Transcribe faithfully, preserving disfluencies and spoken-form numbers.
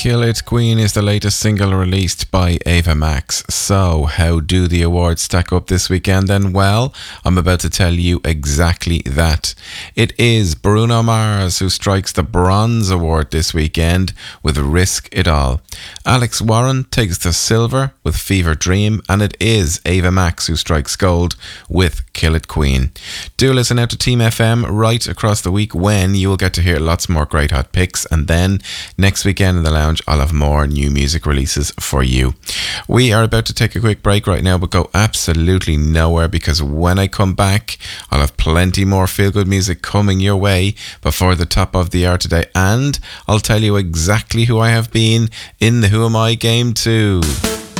Kill It Queen is the latest single released by Ava Max. So, how do the awards stack up this weekend then? Well, I'm about to tell you exactly that. It is Bruno Mars who strikes the Bronze Award this weekend with Risk It All. Alex Warren takes the silver with Fever Dream, and it is Ava Max who strikes gold with Kill It Queen. Do listen out to Team F M right across the week when you will get to hear lots more great hot picks, and then next weekend in the lounge I'll have more new music releases for you. We are about to take a quick break right now, but go absolutely nowhere, because when I come back I'll have plenty more feel good music coming your way before the top of the hour today, and I'll tell you exactly who I have been in the Who Am I game too.